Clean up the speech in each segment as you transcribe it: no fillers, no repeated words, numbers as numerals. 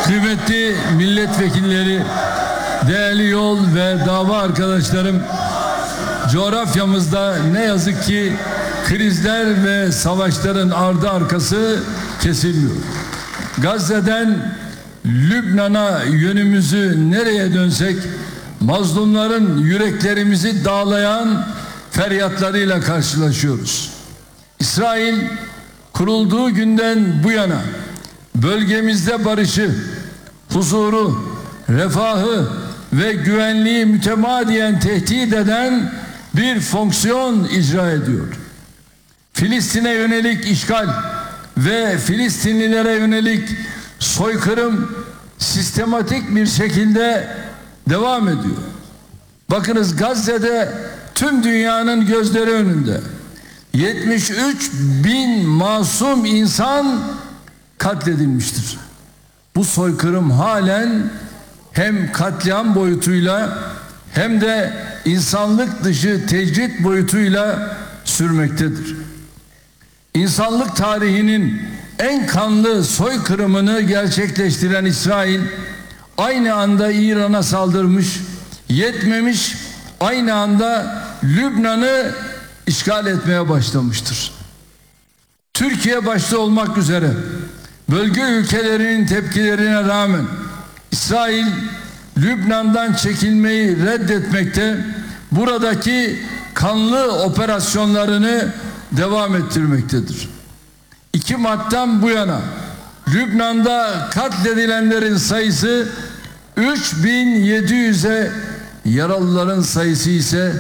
Kıymetli milletvekilleri, değerli yol ve dava arkadaşlarım, coğrafyamızda ne yazık ki krizler ve savaşların ardı arkası kesilmiyor. Gazze'den Lübnan'a yönümüzü nereye dönsek mazlumların yüreklerimizi dağlayan feryatlarıyla karşılaşıyoruz. İsrail kurulduğu günden bu yana bölgemizde barışı, huzuru, refahı ve güvenliği mütemadiyen tehdit eden bir fonksiyon icra ediyor. Filistin'e yönelik işgal ve Filistinlilere yönelik soykırım sistematik bir şekilde devam ediyor. Bakınız, Gazze'de tüm dünyanın gözleri önünde 73 bin masum insan katledilmiştir. Bu soykırım halen hem katliam boyutuyla hem de insanlık dışı tecrit boyutuyla sürmektedir. İnsanlık tarihinin en kanlı soykırımını gerçekleştiren İsrail aynı anda İran'a saldırmış, yetmemiş, aynı anda Lübnan'ı işgal etmeye başlamıştır. Türkiye başta olmak üzere bölge ülkelerinin tepkilerine rağmen İsrail Lübnan'dan çekilmeyi reddetmekte, buradaki kanlı operasyonlarını devam ettirmektedir. 2 Mart'tan bu yana Lübnan'da katledilenlerin sayısı 3700'e, yaralıların sayısı ise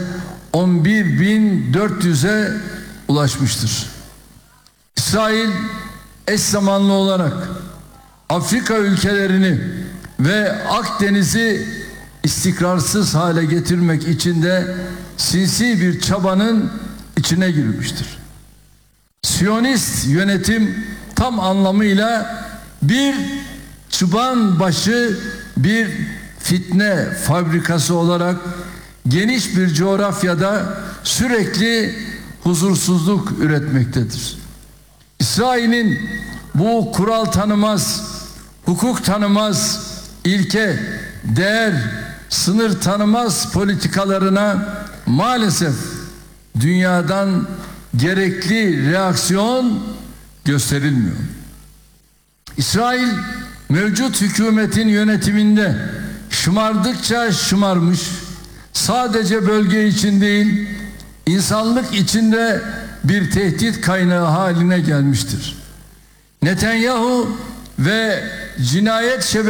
11.400'e ulaşmıştır. İsrail eş zamanlı olarak Afrika ülkelerini ve Akdeniz'i istikrarsız hale getirmek için de sinsi bir çabanın içine girmiştir. Siyonist yönetim tam anlamıyla bir çıban başı, bir fitne fabrikası olarak geniş bir coğrafyada sürekli huzursuzluk üretmektedir. İsrail'in bu kural tanımaz, hukuk tanımaz, ilke, değer, sınır tanımaz politikalarına maalesef dünyadan gerekli reaksiyon gösterilmiyor. İsrail mevcut hükümetin yönetiminde şımardıkça şımarmış, sadece bölge için değil, insanlık içinde bir tehdit kaynağı haline gelmiştir. Netanyahu ve cinayet şebekesi